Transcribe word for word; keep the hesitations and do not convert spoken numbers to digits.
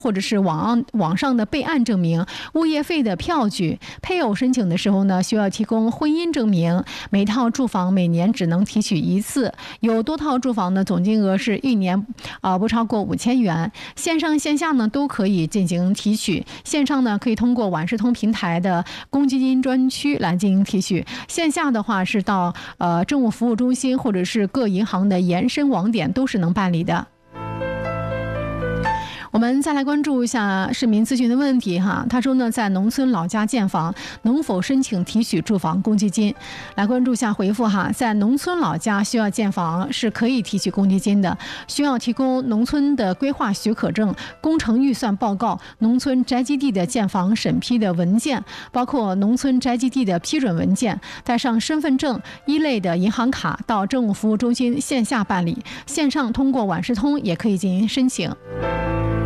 或者是网网上的备案证明、物业费的票据。配偶申请的时候呢，需要提供婚姻证明。每套住房每年只能提取一次，有多套住房的总金额是一年啊、呃、不超过五千元。线上线下呢都可以进行提取。线上呢可以通过万事通平台的公积金专区来进行提取，线下的话是到呃政务服务中心或者是各银行的延伸网点都是能办理的。我们再来关注一下市民咨询的问题哈。他说呢，在农村老家建房，能否申请提取住房公积金？来关注一下回复哈。在农村老家需要建房是可以提取公积金的，需要提供农村的规划许可证、工程预算报告、农村宅基地的建房审批的文件，包括农村宅基地的批准文件，带上身份证、一类的银行卡到政务服务中心线下办理，线上通过万事通也可以进行申请。